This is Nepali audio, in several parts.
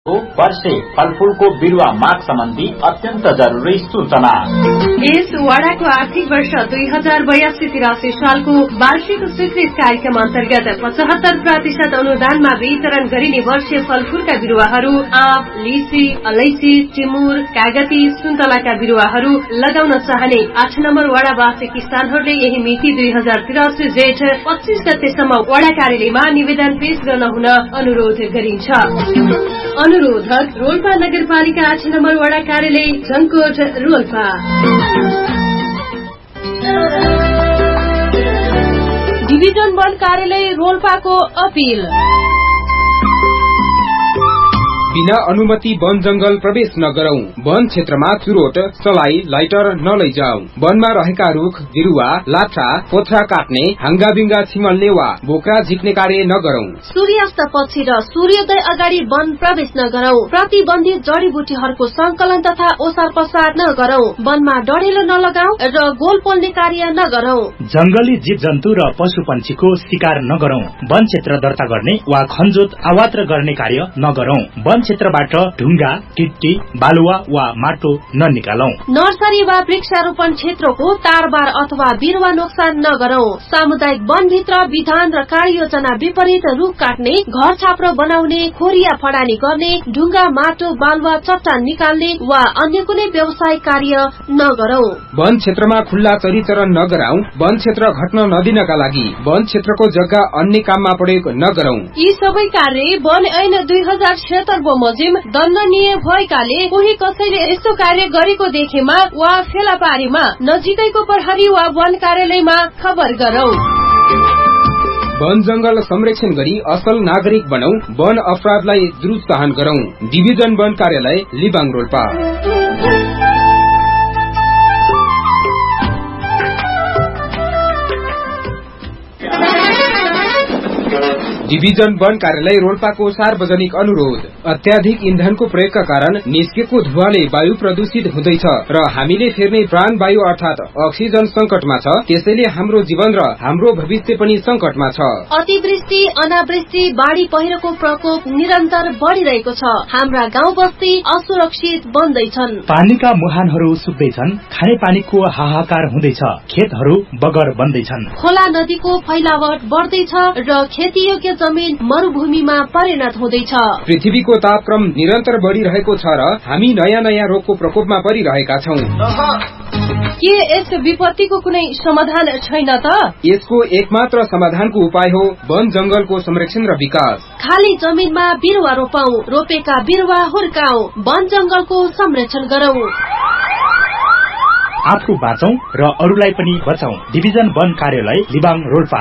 वर्षे फलफूलको बिरुवा माग सम्बन्धी अत्यन्त जरुरी सूचना। यस वडाको आर्थिक वर्ष 2082-83 सालको वार्षिक स्वीकृत कार्यक्रम अन्तर्गत 75% अनुदानमा वितरण गरिने वर्षीय फलफूलका बिरुवाहरू आँप, लिची, अलैची, टिमुर, कागती, सुन्तलाका बिरुवाहरू लगाउन चाहने 8 नम्बर वडावासी किसानहरूले यही मिति 2083 जेठ 25 गतेसम्म वडा कार्यालयमा निवेदन पेश गर्न हुन अनुरोध गरिन्छ। अनुरोधक रोल्पा नगरपालिका 8 नम्बर वडा कार्यालय जंकोट रोल्पा। डिभिजन 1 कार्यालय रोल्पाको अपील। बिना अनुमति वन जंगल प्रवेश नगरौं। वन क्षेत्रमा चुरोट, सलाई, लाइटर नलैजाऊ। वनमा रहेका रुख, बिरुवा, लाठा, पोथ्रा काट्ने, हाङ्गाबिङ्गा छिमल्ने वा बोक्रा झिक्ने कार्य नगरौं। सूर्यास्त पछि र सूर्योदय अगाडि वन प्रवेश नगरौं। प्रतिबन्धित जडीबुटीहरूको संकलन तथा ओसार पसार नगरौं। वनमा डढेलो नलगाऊ र गोल पोल्ने कार्य नगरौं। जंगली जीव जन्तु र पशु पन्छीको शिकार नगरौं। वन क्षेत्र दर्ता गर्ने वा खनजोत आवात्र गर्ने कार्य नगरौं। वन क्षेत्रबाट ढुङ्गा, गिट्टी, बालुवा वा माटो ननिकालौं। नर्सरी वा वृक्षारोपण क्षेत्रको तारबार अथवा बिरुवा नोक्सान नगरौं। सामुदायिक वनभित्र विधान र कार्ययोजना विपरीत रुख काट्ने, घर छाप्रो बनाउने, खोरिया फडानी गर्ने, ढुङ्गा, माटो, बालुवा, चट्टान निकाल्ने वा अन्य कुनै व्यवसायिक कार्य नगरौं। वन क्षेत्रमा खुल्ला चरीचरण नगराऊ। वन क्षेत्र घट्न नदिनका लागि वन क्षेत्रको जग्गा अन्य काममा प्रयोग नगरौं। यी सबै कार्य वन ऐन 2076 बमोजिम दण्डनीय भएकाले कोही कसैले यस्तो कार्य गरेको देखेमा वा फेला पारेमा नजिकैको प्रहरी वा वन कार्यालयमा खबर गरौं। वन जंगल संरक्षण गरी असल नागरिक बनौ। वन अपराधलाई द्रुत सहन गरौं। डिभिजन 1 कार्यालय लिबाङ रोल्पा। डिभिजन 1 कार्यालय रोल्पाको सार्वजनिक अनुरोध। अत्याधिक इन्धनको प्रयोगका कारण निस्केको धुवाले वायु प्रदूषित हुँदैछ र हामीले फेर्ने प्राण वायु अर्थात अक्सिजन संकटमा छ। त्यसैले हाम्रो जीवन र हाम्रो भविष्य पनि संकटमा छ। अतिवृष्टि, अनावृष्टि, बाढ़ी पहिरोको प्रकोप निरन्तर बढ़िरहेको छ। हाम्रा गाउँ बस्ती असुरक्षित बन्दैछन्। पानीका मुहानहरू सुक्दैछन्। खाने पानीको हाहाकार हुँदैछ। खेतहरू बगर बन्दैछन्। खोला नदीको फैलावट बढ्दैछ र खेतीयोग्य जमीन मरुभूमिमा परिणत हुँदैछ। पृथ्वीको तापक्रम निरन्तर बढ़िरहेको छ र हामी नयाँ नयाँ रोगको प्रकोपमा परिरहेका छौं। के यस विपत्तिको कुनै समाधान छैन त? यसको एकमात्र समाधानको उपाय हो वन जंगलको संरक्षण र विकास। खाली जमिनमा बिरुवा रोपौं, रोपेका बिरुवा हुर्काऊ, वन जंगलको संरक्षण गरौं। आफू बाँचौं र अरूलाई पनि बचाऊ। डिभिजन 1 कार्यालय लिबाङ रोल्पा।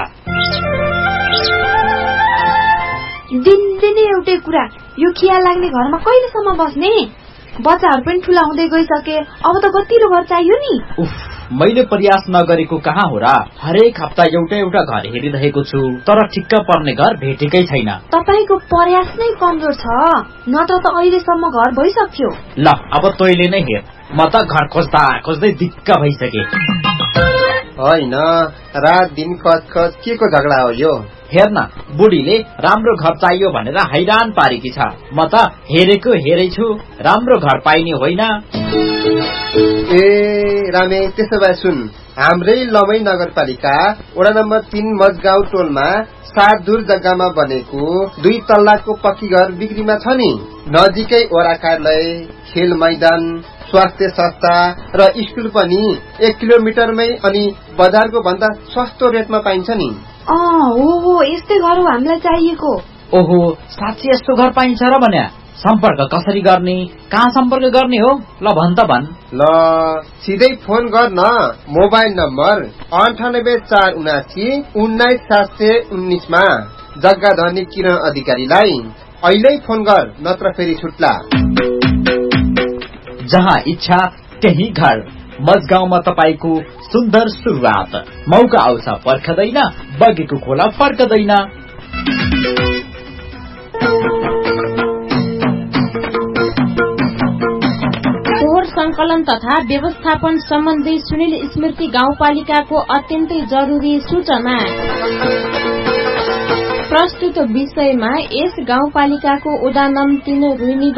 दिनदिनै एउटै कुरा, यो खिया लाग्ने घरमा कहिलेसम्म बस्ने? बच्चाहरू पनि ठुला हुँदै गइसके, अब त कतिरो घर चाहियो नि? मैले प्रयास नगरेको कहाँ हो र? हरेक हप्ता एउटा एउटा घर हेरिरहेको छु, तर ठिक्क पर्ने घर भेटेकै छैन। तपाईको प्रयास नै कमजोर छ, नत्र त अहिलेसम्म घर भइसक्यो। ल अब तैले नै हेर, म त घर खोज्दा खोज्दै दिक्क भइसके। होइन, रात दिन खच के को झगडा हो यो? हेर्न, बुढीले राम्रो घर चाहियो भनेर हैरान पारेकी छ। म त हेरेको हेरै छु, राम्रो घर पाइने होइन। ए रामे, त्यसो भए सुन, हाम्रै लमै नगरपालिका वडा नम्बर 3 मजगाउँ टोलमा 7 दूर जग्गामा बनेको 2 तल्लाको पक्की घर बिक्रीमा छ नि। नजिकै वडा कार्यालय, खेल मैदान, स्वास्थ्य संस्था र स्कुल पनि 1 किलोमिटरमै अनि बजारको भन्दा सस्तो रेटमा पाइन्छ नि। ओहो, यस्तै घर हो हामीलाई चाहिएको। ओहो, साँच्चै यस्तो घर पाइन्छ र भने सम्पर्क कसरी गर्ने? कहाँ सम्पर्क गर्ने हो? ल भन त भन। ल सिधै फोन गर न। मोबाइल नम्बर 9847791719 मा जग्गा धनी किरण अधिकारीलाई अहिले फोन गर, नत्र फेरि छुट्ला। जहाँ इच्छा त्यही घर। मजगाउँमा तपाईको सुन्दर सुरुवात। मौका आउँछ पर्खदैन, बगेको खोला फर्कदैन। फोहोर संकलन तथा व्यवस्थापन सम्बन्धी सुनिल स्मृति गाउँपालिकाको अत्यन्तै जरुरी सूचना। प्रस्तुत विषयमा यस गाउँपालिकाको वडा नम्बर 3 रुइनी